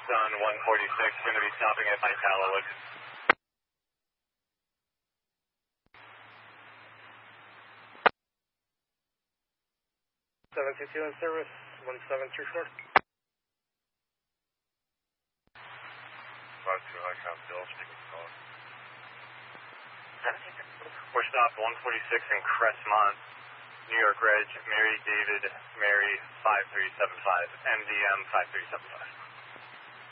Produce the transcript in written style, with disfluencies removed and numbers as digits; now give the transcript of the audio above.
on 146, going to be stopping at Italawood. 722 in service, 1734. 52 High Count Bill, speaking phone. We're stopped 146 in Crestmont, New York Reg, Mary David, Mary 5375, MDM 5375.